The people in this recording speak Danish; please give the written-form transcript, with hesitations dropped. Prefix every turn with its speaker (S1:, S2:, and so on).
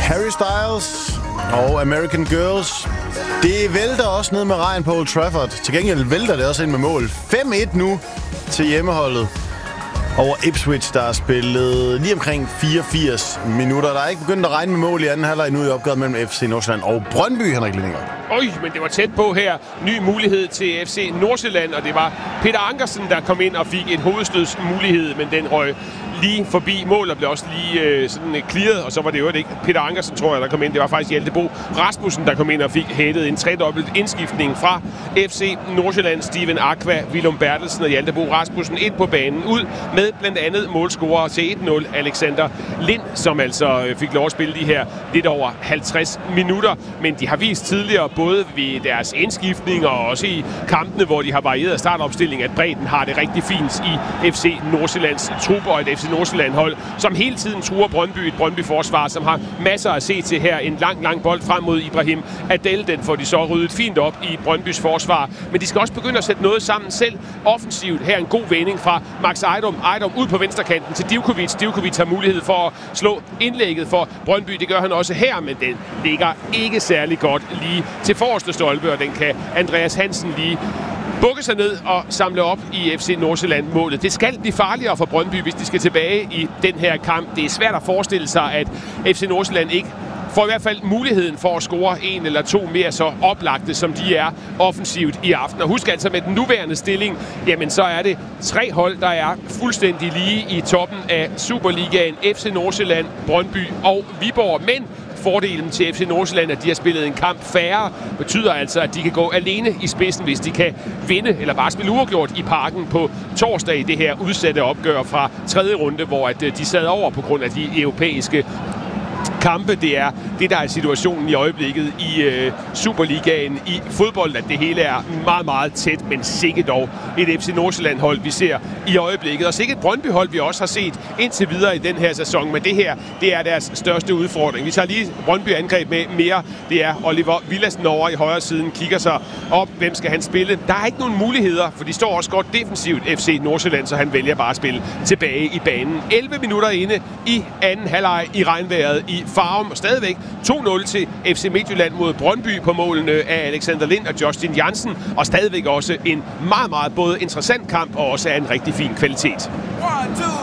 S1: Harry Styles og American Girls. Det vælter også ned med regn på Old Trafford. Til gengæld vælter det også ind med mål. 5-1 nu til hjemmeholdet over Ipswich, der har spillet lige omkring 84 minutter. Der er ikke begyndt at regne med mål i anden halvleg nu i opgøret mellem FC Nordsjælland og Brøndby, Henrik Lindinger.
S2: Men det var tæt på her. Ny mulighed til FC Nordsjælland, og det var Peter Ankersen, der kom ind og fik et hovedstødsmulighed, men den røg lige forbi mål og blev også lige clearet, og så var det jo ikke Peter Ankersen, tror jeg, der kom ind. Det var faktisk Hjalte Bo Rasmussen, der kom ind og fik hættet en tredobbelt indskiftning fra FC Nordsjælland. Steven Aqua, Willum Bertelsen og Hjalte Bo Rasmussen ind på banen ud med blandt andet målscorer til 1-0 Alexander Lind, som altså fik lov at spille de her lidt over 50 minutter. Men de har vist tidligere, både ved deres indskiftning og også i kampene, hvor de har varieret startopstilling, at bredden har det rigtig fint i FC Nordsjællands trup, og et FC Nordsjælland-hold, som hele tiden truer Brøndby, et Brøndby-forsvar, som har masser at se til her. En lang bold frem mod Ibrahim Adel, den får de så ryddet fint op i Brøndbys forsvar. Men de skal også begynde at sætte noget sammen selv offensivt. Her en god vending fra Max Ejdom ud på venstrekanten til Divkovic. Divkovic har mulighed for at slå indlægget for Brøndby. Det gør han også her, men den ligger ikke særlig godt lige til forreste stolpe, og den kan Andreas Hansen lige bukke sig ned og samle op i FC Nordsjælland-målet. Det skal blive farligere for Brøndby, hvis de skal tilbage i den her kamp. Det er svært at forestille sig, at FC Nordsjælland ikke får i hvert fald muligheden for at score en eller to mere så oplagte, som de er offensivt i aften. Og husk altså, med den nuværende stilling, jamen så er det 3 hold, der er fuldstændig lige i toppen af Superligaen. FC Nordsjælland, Brøndby og Viborg. Men fordelen til FC Nordsjælland, at de har spillet en kamp færre, betyder altså, at de kan gå alene i spidsen, hvis de kan vinde eller bare spille uafgjort i Parken på torsdag i det her udsatte opgør fra 3. runde, hvor at de sad over på grund af de europæiske kampe. Det er det, der er situationen i øjeblikket i Superligaen i fodbold, at det hele er meget, meget tæt, men sikkert dog et FC Nordsjælland-hold, vi ser i øjeblikket. Og sikkert et Brøndby-hold, vi også har set indtil videre i den her sæson, men det her, det er deres største udfordring. Vi tager lige Brøndby-angreb med mere. Det er Oliver Villassen over i højre siden, kigger sig op. Hvem skal han spille? Der er ikke nogen muligheder, for de står også godt defensivt FC Nordsjælland, så han vælger bare at spille tilbage i banen. 11 minutter inde i anden halvleg i regnvejret i Farum, og stadigvæk 2-0 til FC Midtjylland mod Brøndby på målene af Alexander Lind og Justin Jansen, og stadigvæk også en meget, meget både interessant kamp og også af en rigtig fin kvalitet.